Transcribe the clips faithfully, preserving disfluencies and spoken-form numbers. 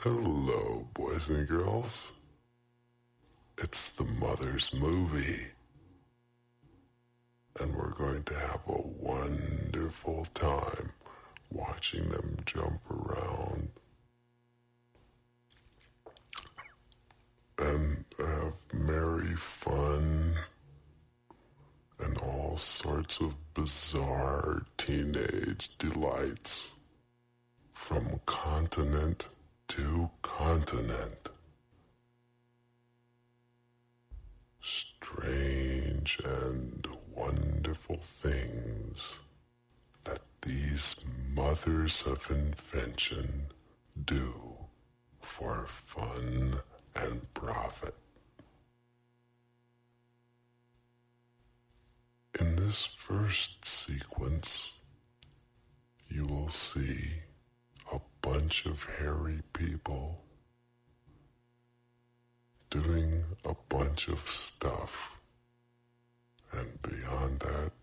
Hello, boys and girls. It's the Mother's Movie. And we're going to have a wonderful time watching them jump around and have merry fun and all sorts of bizarre teenage delights from continent to continent. Strange and wonderful things that these mothers of invention do for fun and profit. In this first sequence, you will see a bunch of hairy people doing a bunch of stuff, and beyond that,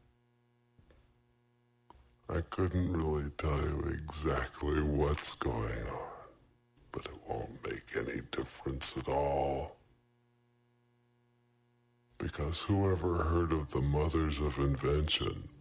I couldn't really tell you exactly what's going on, but it won't make any difference at all. Because whoever heard of the mothers of invention